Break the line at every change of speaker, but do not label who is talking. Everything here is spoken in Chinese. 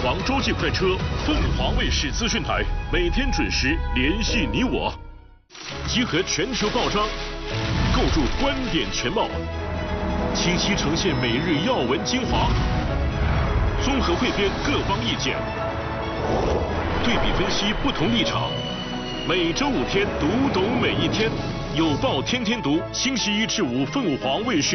煌洲际快车，凤凰卫视资讯台，每天准时联系你我，集合全球报章，构筑观点全貌，清晰呈现每日要闻精华，综合汇编各方意见，对比分析不同立场。每周5天，读懂每一天，有报天天读，星期1至5凤凰卫视。